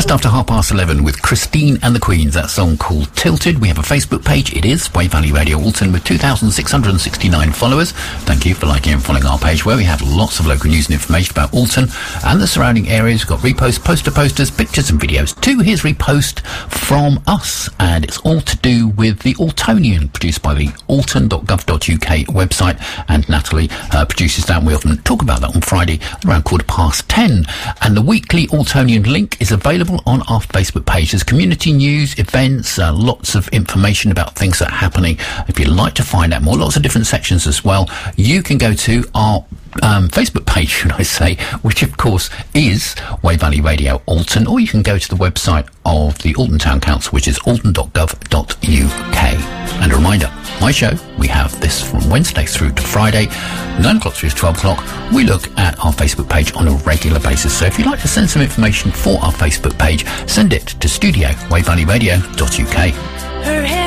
Just after 11:30 with Christine and the Queens, that song called Tilted. We have a Facebook page. It is Wave Valley Radio Alton with 2,669 followers. Thank you for liking and following our page, where we have lots of local news and information about Alton and the surrounding areas. We've got reposts, posters, pictures and videos too. Here's repost from us, and it's all to do with the Altonian, produced by the alton.gov.uk website, and Natalie produces that. We often talk about that on Friday around 10:15. And the weekly Altonian link is available on our Facebook page. There's community news, events, lots of information about things that are happening. If you'd like to find out more, lots of different sections as well, you can go to our Facebook page, should I say, which of course is Wave Valley Radio Alton, or you can go to the website of the Alton Town Council, which is alton.gov.uk. And a reminder, my show, we have this from Wednesday through to Friday, 9 o'clock through to 12 o'clock. We look at our Facebook page on a regular basis. So if you'd like to send some information for our Facebook page, send it to studio@wavevalleyradio.uk.